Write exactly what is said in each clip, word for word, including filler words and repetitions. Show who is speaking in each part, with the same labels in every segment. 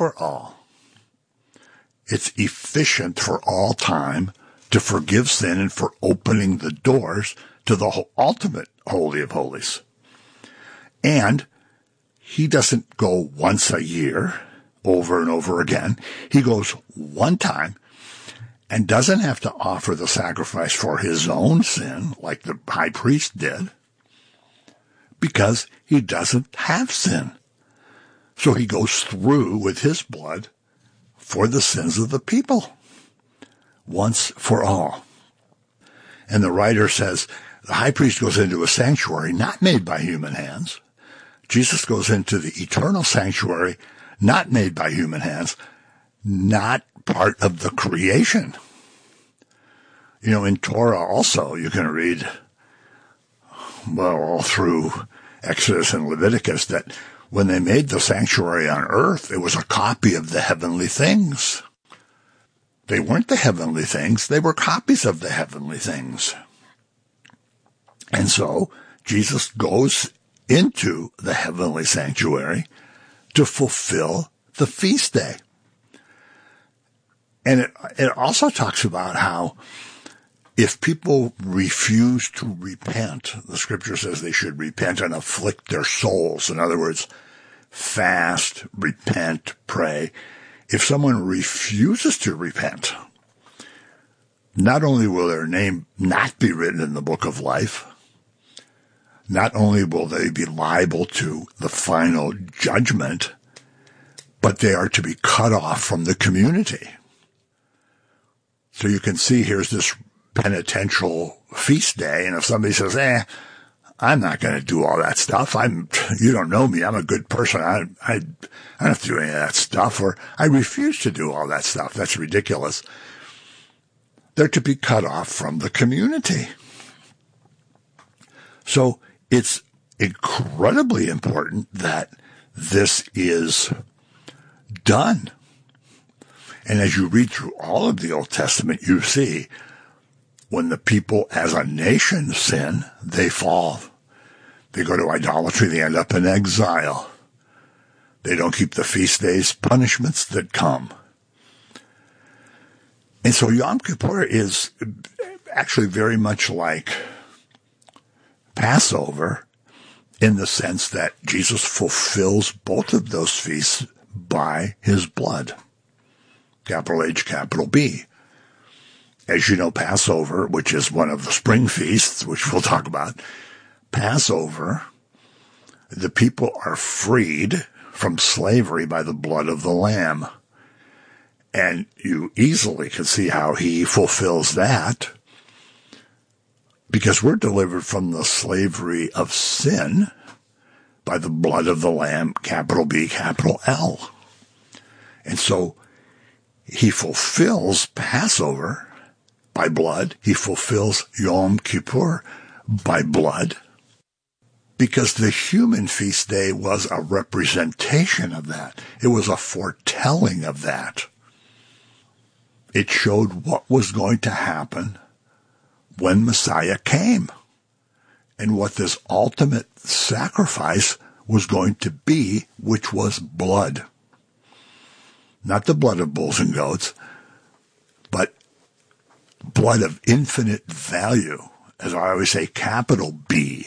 Speaker 1: for all. It's efficient for all time to forgive sin and for opening the doors to the ultimate Holy of Holies. And he doesn't go once a year over and over again. He goes one time and doesn't have to offer the sacrifice for his own sin like the high priest did because he doesn't have sin. So he goes through with his blood for the sins of the people once for all. And the writer says the high priest goes into a sanctuary not made by human hands. Jesus goes into the eternal sanctuary not made by human hands, not part of the creation. You know, in Torah also you can read, well, all through Exodus and Leviticus that when they made the sanctuary on earth, it was a copy of the heavenly things. They weren't the heavenly things, they were copies of the heavenly things. And so Jesus goes into the heavenly sanctuary to fulfill the feast day. And it, it also talks about how if people refuse to repent, the scripture says they should repent and afflict their souls. In other words, fast, repent, pray. If someone refuses to repent, not only will their name not be written in the book of life, not only will they be liable to the final judgment, but they are to be cut off from the community. So you can see here's this penitential feast day, and if somebody says, eh, I'm not going to do all that stuff. I'm, you don't know me. I'm a good person. I, I, I don't have to do any of that stuff, or I refuse to do all that stuff. That's ridiculous. They're to be cut off from the community. So it's incredibly important that this is done. And as you read through all of the Old Testament, you see when the people as a nation sin, they fall. They go to idolatry. They end up in exile. They don't keep the feast days, punishments that come. And so Yom Kippur is actually very much like Passover in the sense that Jesus fulfills both of those feasts by his blood. Capital H, capital B. As you know, Passover, which is one of the spring feasts, which we'll talk about, Passover, the people are freed from slavery by the blood of the Lamb. And you easily can see how he fulfills that, because we're delivered from the slavery of sin by the blood of the Lamb, capital B, capital L. And so he fulfills Passover by blood. He fulfills Yom Kippur by blood, because the human feast day was a representation of that. It was a foretelling of that. It showed what was going to happen when Messiah came and what this ultimate sacrifice was going to be, which was blood. Not the blood of bulls and goats, but blood of infinite value, as I always say, capital B,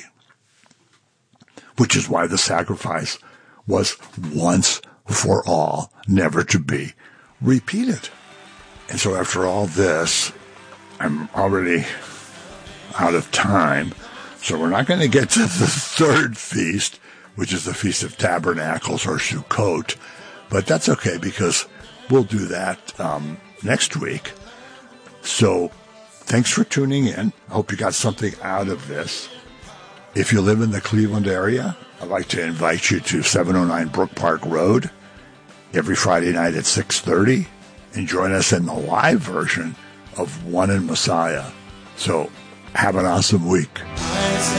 Speaker 1: which is why the sacrifice was once for all, never to be repeated. And so after all this, I'm already out of time, so we're not going to get to the third feast, which is the Feast of Tabernacles or Sukkot, but that's okay because we'll do that um, next week. So thanks for tuning in. I hope you got something out of this. If you live in the Cleveland area, I'd like to invite you to seven oh nine Brook Park Road every Friday night at six thirty and join us in the live version of One in Messiah. So have an awesome week.